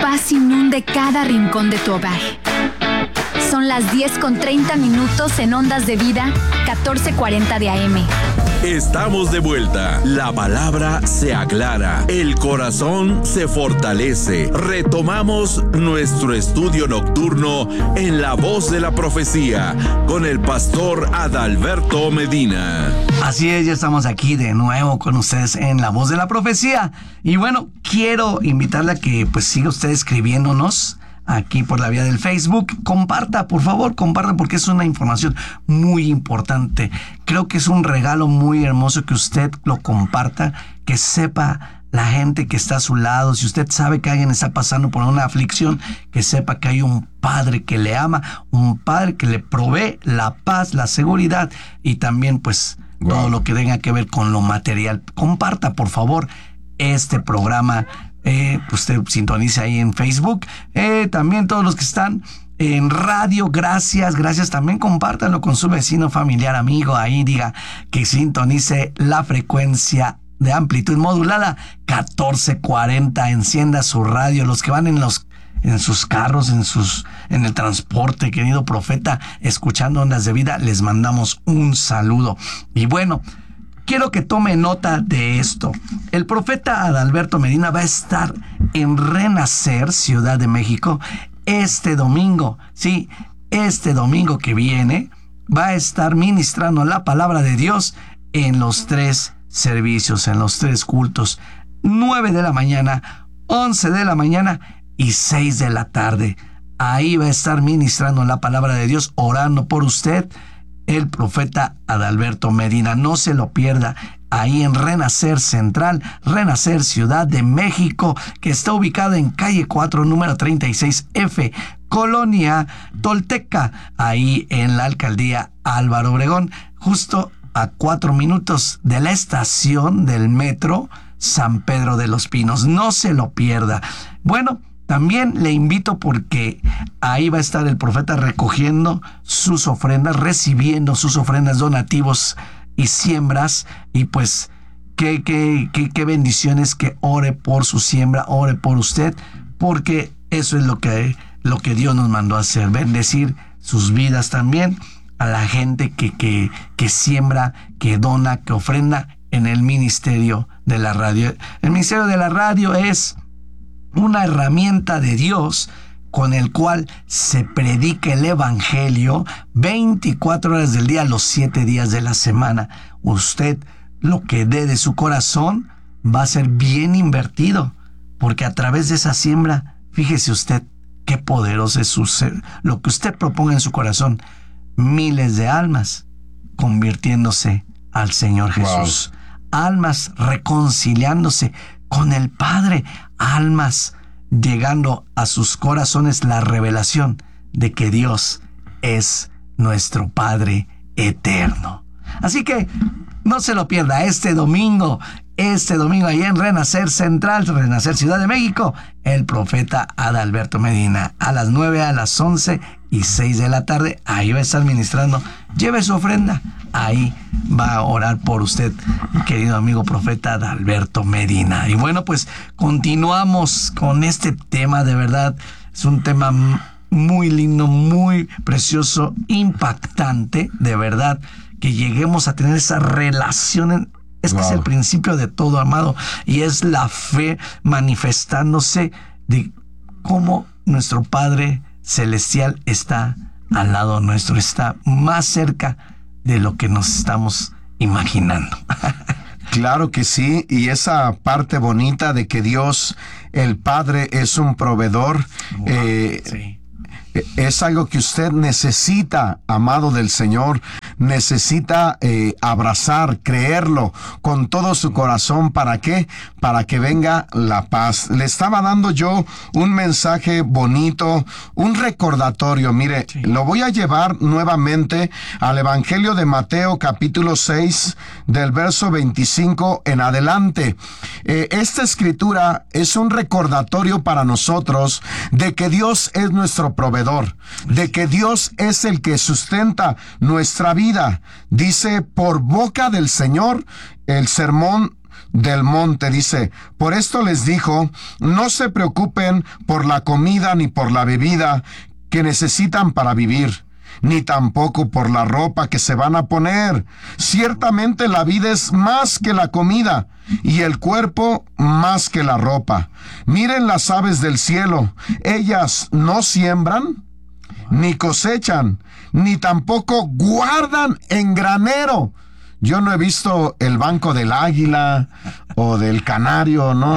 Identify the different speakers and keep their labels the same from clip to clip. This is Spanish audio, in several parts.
Speaker 1: paz inunde cada rincón de tu hogar. Son las 10:30 en Ondas de Vida, 1440 de AM.
Speaker 2: Estamos de vuelta. La palabra se aclara, el corazón se fortalece. Retomamos nuestro estudio nocturno en La Voz de la Profecía con el pastor Adalberto Medina.
Speaker 3: Así es, ya estamos aquí de nuevo con ustedes en La Voz de la Profecía. Y bueno, quiero invitarle a que pues siga usted escribiéndonos aquí por la vía del Facebook. Comparta, por favor, comparta, porque es una información muy importante. Creo que es un regalo muy hermoso que usted lo comparta, que sepa la gente que está a su lado. Si usted sabe que alguien está pasando por una aflicción, que sepa que hay un Padre que le ama, un Padre que le provee la paz, la seguridad y también pues todo lo que tenga que ver con lo material. Comparta, por favor, este programa. Usted sintonice ahí en Facebook. También todos los que están en radio, gracias también compártanlo con su vecino, familiar, amigo. Ahí diga que sintonice la frecuencia de amplitud modulada 1440. Encienda su radio. Los que van en sus carros, en el transporte, querido profeta, escuchando Ondas de Vida, les mandamos un saludo. Y bueno, quiero que tome nota de esto. El profeta Adalberto Medina va a estar en Renacer, Ciudad de México, este domingo. Sí, este domingo que viene va a estar ministrando la palabra de Dios en los 3 servicios, en los 3 cultos. 9 de la mañana, 11 de la mañana y 6 de la tarde. Ahí va a estar ministrando la palabra de Dios, orando por usted, el profeta Adalberto Medina. No se lo pierda, ahí en Renacer Central, Renacer Ciudad de México, que está ubicada en calle 4, número 36F, Colonia Tolteca, ahí en la alcaldía Álvaro Obregón, justo a 4 minutos de la estación del metro San Pedro de los Pinos. No se lo pierda. Bueno, también le invito porque ahí va a estar el profeta recogiendo sus ofrendas, recibiendo sus ofrendas, donativos y siembras. Y pues qué bendiciones, que ore por su siembra, ore por usted, porque eso es lo que Dios nos mandó a hacer, bendecir sus vidas también a la gente que siembra, que dona, que ofrenda en el ministerio de la radio. El ministerio de la radio es una herramienta de Dios con el cual se predica el evangelio 24 horas del día, los 7 días de la semana. Usted, lo que dé de su corazón va a ser bien invertido, porque a través de esa siembra, fíjese usted qué poderoso es lo que usted proponga en su corazón. Miles de almas convirtiéndose al Señor Jesús. Wow. Almas reconciliándose con el Padre, almas llegando a sus corazones la revelación de que Dios es nuestro Padre eterno. Así que no se lo pierda este domingo ahí en Renacer Central, Renacer Ciudad de México, el profeta Adalberto Medina, a las 9, a las 11 y 6 de la tarde, ahí va a estar ministrando. Lleve su ofrenda, ahí va a orar por usted, querido amigo profeta Adalberto Medina. Y bueno, pues continuamos con este tema. De verdad, es un tema muy lindo, muy precioso, impactante, de verdad, que lleguemos a tener esa relación. Es que es el principio de todo, amado, y es la fe manifestándose de cómo nuestro Padre Celestial está al lado nuestro, está más cerca de lo que nos estamos imaginando.
Speaker 4: Claro que sí, y esa parte bonita de que Dios, el Padre, es un proveedor, sí. Es algo que usted necesita, amado del Señor, necesita abrazar, creerlo con todo su corazón. ¿Para qué? Para que venga la paz. Le estaba dando yo un mensaje bonito, un recordatorio. Mire, sí, lo voy a llevar nuevamente al Evangelio de Mateo, capítulo 6, del verso 25 en adelante. Esta escritura es un recordatorio para nosotros de que Dios es nuestro proveedor, de que Dios es el que sustenta nuestra vida. Dice, por boca del Señor, el sermón del monte. Dice, por esto les dijo, no se preocupen por la comida ni por la bebida que necesitan para vivir, ni tampoco por la ropa que se van a poner. Ciertamente la vida es más que la comida, y el cuerpo más que la ropa. Miren las aves del cielo, ellas no siembran, ni cosechan, ni tampoco guardan en granero. Yo no he visto el banco del águila o del canario, no.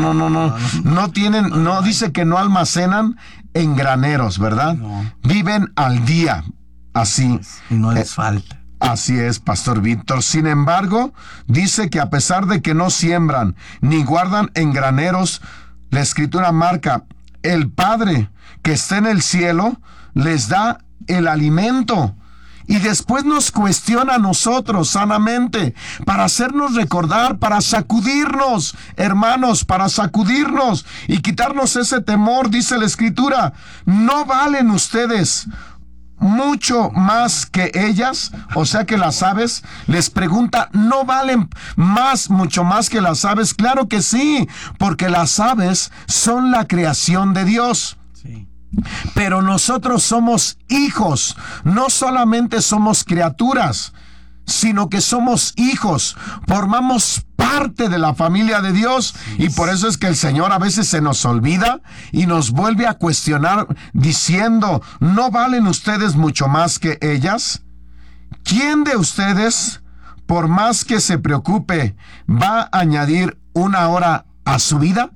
Speaker 4: No tienen, no dice que no almacenan en graneros, ¿verdad?
Speaker 3: No.
Speaker 4: Viven al día, así.
Speaker 3: Y no les falta.
Speaker 4: Así es, Pastor Víctor. Sin embargo, dice que a pesar de que no siembran ni guardan en graneros, la Escritura marca, el Padre que está en el cielo les da el alimento. Y después nos cuestiona a nosotros sanamente para hacernos recordar, para sacudirnos, hermanos, para sacudirnos y quitarnos ese temor. Dice la Escritura, ¿no valen ustedes mucho más que ellas? O sea que las aves, les pregunta, ¿no valen mucho más que las aves? Claro que sí, porque las aves son la creación de Dios.
Speaker 3: Sí.
Speaker 4: Pero nosotros somos hijos, no solamente somos criaturas, sino que somos hijos, formamos parte de la familia de Dios, y por eso es que el Señor a veces se nos olvida y nos vuelve a cuestionar diciendo, ¿no valen ustedes mucho más que ellas? ¿Quién de ustedes, por más que se preocupe, va a añadir una hora a su vida?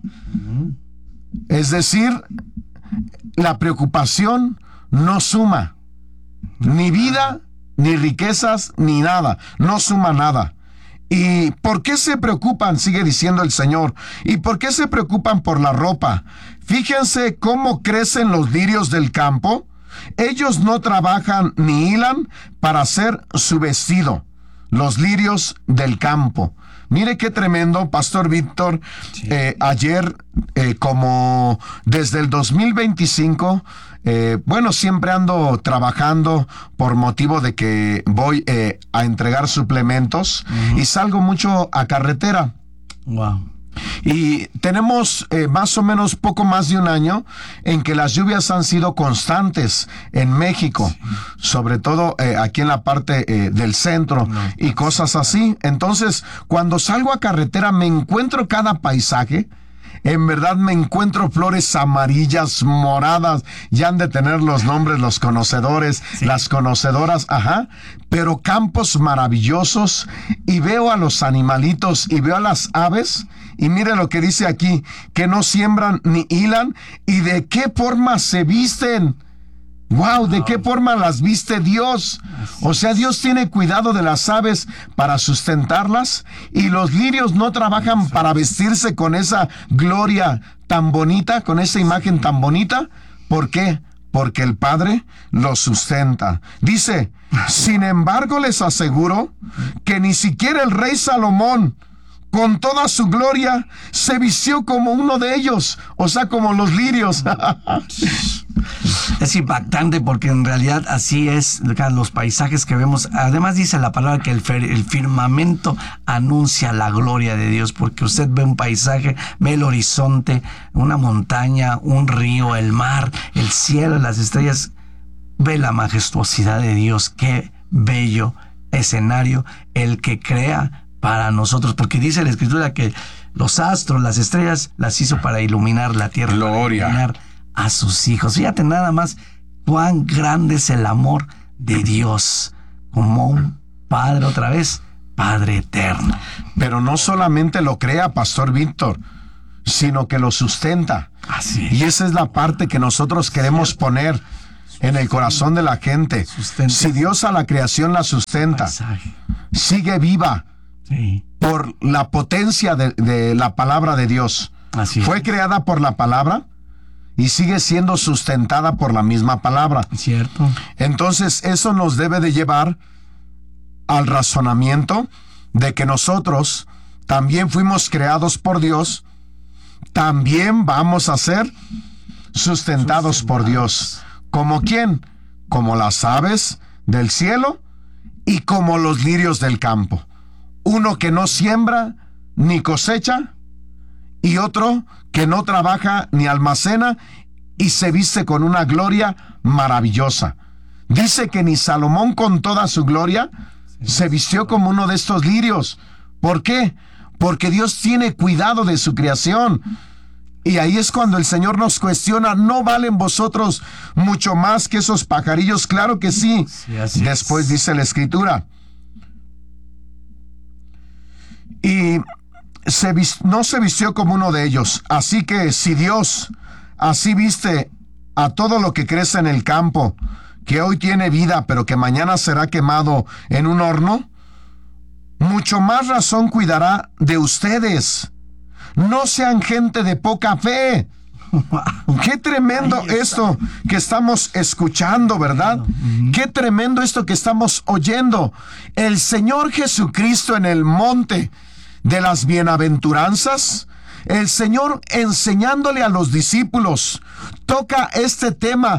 Speaker 4: Es decir, la preocupación no suma ni vida, ni riquezas, ni nada. No suma nada. ¿Y por qué se preocupan? Sigue diciendo el Señor. ¿Y por qué se preocupan por la ropa? Fíjense cómo crecen los lirios del campo. Ellos no trabajan ni hilan para hacer su vestido. Los lirios del campo. Mire qué tremendo, Pastor Víctor. Sí. Ayer, como desde el 2025, siempre ando trabajando por motivo de que voy a entregar suplementos y salgo mucho a carretera.
Speaker 3: Wow.
Speaker 4: Y tenemos más o menos poco más de un año en que las lluvias han sido constantes en México, sí. Sobre todo aquí en la parte del centro y cosas así. Entonces, cuando salgo a carretera me encuentro cada paisaje. En verdad me encuentro flores amarillas, moradas, ya han de tener los nombres los conocedores, sí. Las conocedoras, pero campos maravillosos, y veo a los animalitos y veo a las aves, y mire lo que dice aquí, que no siembran ni hilan, y de qué forma se visten. ¡Wow! ¿De qué forma las viste Dios? O sea, Dios tiene cuidado de las aves para sustentarlas, y los lirios no trabajan para vestirse con esa gloria tan bonita, con esa imagen tan bonita. ¿Por qué? Porque el Padre los sustenta. Dice, sin embargo les aseguro que ni siquiera el rey Salomón, con toda su gloria, se vistió como uno de ellos, o sea, como los lirios.
Speaker 3: Es impactante porque en realidad así es los paisajes que vemos. Además dice la palabra que el firmamento anuncia la gloria de Dios, porque usted ve un paisaje, ve el horizonte, una montaña, un río, el mar, el cielo, las estrellas, ve la majestuosidad de Dios. Qué bello escenario el que crea para nosotros, porque dice la Escritura que los astros, las estrellas, las hizo para iluminar la tierra,
Speaker 4: gloria,
Speaker 3: para iluminar a sus hijos. Fíjate nada más cuán grande es el amor de Dios, como un Padre, otra vez, Padre eterno.
Speaker 4: Pero no solamente lo crea, Pastor Víctor, sino que lo sustenta.
Speaker 3: Así es.
Speaker 4: Y esa es la parte que nosotros queremos poner en el corazón de la gente.
Speaker 3: Sustenta.
Speaker 4: Si Dios a la creación la sustenta, sigue viva,
Speaker 3: sí,
Speaker 4: por la potencia de la palabra de Dios.
Speaker 3: Así
Speaker 4: fue creada por la palabra y sigue siendo sustentada por la misma palabra.
Speaker 3: Cierto.
Speaker 4: Entonces eso nos debe de llevar al razonamiento de que nosotros también fuimos creados por Dios, también vamos a ser sustentados por Dios. ¿Como quién? Como las aves del cielo y como los lirios del campo. Uno que no siembra ni cosecha, y otro que no trabaja ni almacena, y se viste con una gloria maravillosa. Dice que ni Salomón con toda su gloria se vistió como uno de estos lirios. ¿Por qué? Porque Dios tiene cuidado de su creación. Y ahí es cuando el Señor nos cuestiona, ¿no valen vosotros mucho más que esos pajarillos? Claro que sí. Después dice la Escritura, y no se vistió como uno de ellos. Así que si Dios así viste a todo lo que crece en el campo, que hoy tiene vida, pero que mañana será quemado en un horno, mucho más razón cuidará de ustedes. No sean gente de poca fe. Qué tremendo esto que estamos escuchando, ¿verdad? Qué tremendo esto que estamos oyendo. El Señor Jesucristo en el monte de las bienaventuranzas, el Señor enseñándole a los discípulos, toca este tema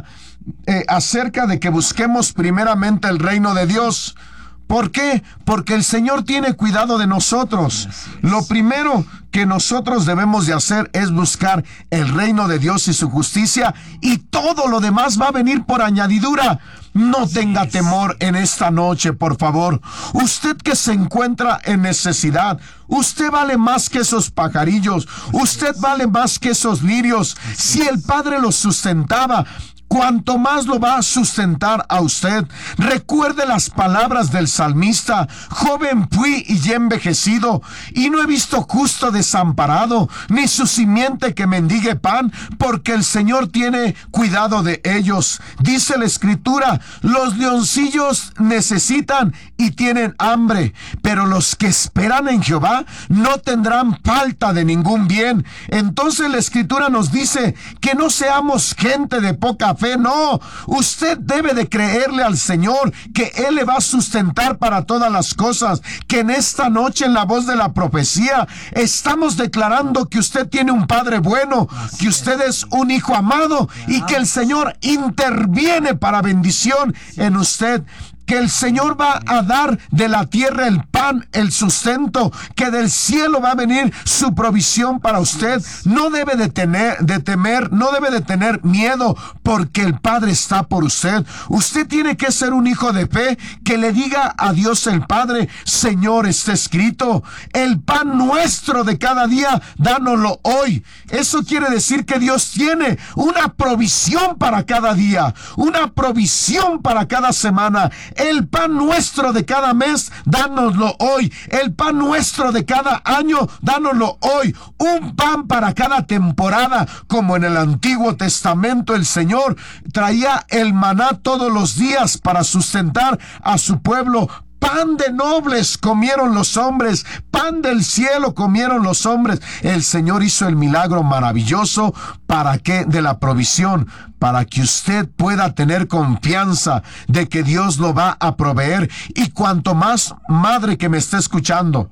Speaker 4: acerca de que busquemos primeramente el reino de Dios. ¿Por qué? Porque el Señor tiene cuidado de nosotros. Lo primero que nosotros debemos de hacer es buscar el reino de Dios y su justicia, y todo lo demás va a venir por añadidura. No tenga temor en esta noche, por favor. Usted que se encuentra en necesidad, usted vale más que esos pajarillos, usted vale más que esos lirios. Si el Padre los sustentaba, cuanto más lo va a sustentar a usted. Recuerde las palabras del salmista: joven fui y ya envejecido, y no he visto justo desamparado, ni su simiente que mendigue pan, porque el Señor tiene cuidado de ellos. Dice la Escritura: los leoncillos necesitan y tienen hambre, pero los que esperan en Jehová no tendrán falta de ningún bien. Entonces la Escritura nos dice que no seamos gente de poca fe. No, usted debe de creerle al Señor que Él le va a sustentar para todas las cosas. Que en esta noche, en la voz de la profecía, estamos declarando que usted tiene un Padre bueno, que usted es un hijo amado, y que el Señor interviene para bendición en usted. Que el Señor va a dar de la tierra el pan, el sustento, que del cielo va a venir su provisión para usted. No debe de temer, no debe de tener miedo, porque el Padre está por usted. Usted tiene que ser un hijo de fe que le diga a Dios el Padre: Señor, está escrito, el pan nuestro de cada día, dánoslo hoy. Eso quiere decir que Dios tiene una provisión para cada día, una provisión para cada semana. El pan nuestro de cada mes, dánoslo hoy. El pan nuestro de cada año, dánoslo hoy. Un pan para cada temporada, como en el Antiguo Testamento el Señor traía el maná todos los días para sustentar a su pueblo. Pan de nobles comieron los hombres, pan del cielo comieron los hombres. El Señor hizo el milagro maravilloso. ¿Para qué? De la provisión, para que usted pueda tener confianza de que Dios lo va a proveer. Y cuanto más, madre que me esté escuchando,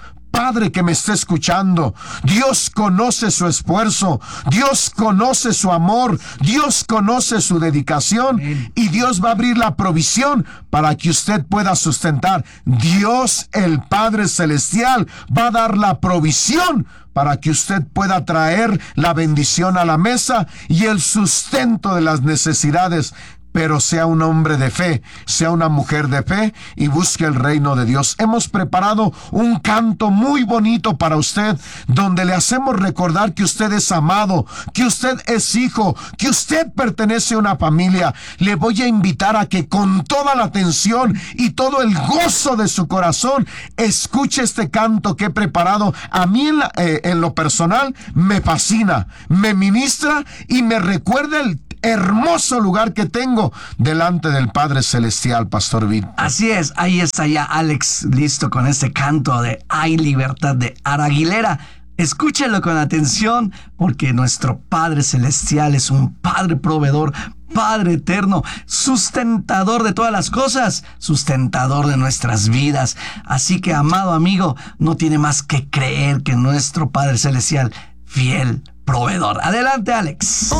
Speaker 4: padre que me esté escuchando, Dios conoce su esfuerzo, Dios conoce su amor, Dios conoce su dedicación, y Dios va a abrir la provisión para que usted pueda sustentar. Dios, el Padre Celestial, va a dar la provisión para que usted pueda traer la bendición a la mesa y el sustento de las necesidades. Pero sea un hombre de fe, sea una mujer de fe, y busque el reino de Dios. Hemos preparado un canto muy bonito para usted, donde le hacemos recordar que usted es amado, que usted es hijo, que usted pertenece a una familia. Le voy a invitar a que con toda la atención y todo el gozo de su corazón escuche este canto que he preparado. A mí en lo personal me fascina, me ministra y me recuerda el hermoso lugar que tengo delante del Padre Celestial, Pastor Víctor.
Speaker 3: Así es, ahí está ya Alex listo con este canto de Hay Libertad de Ara Aguilera. Escúchelo con atención, porque nuestro Padre Celestial es un Padre proveedor, Padre eterno, sustentador de todas las cosas, sustentador de nuestras vidas. Así que, amado amigo, no tiene más que creer que nuestro Padre Celestial, fiel proveedor. Adelante, Alex.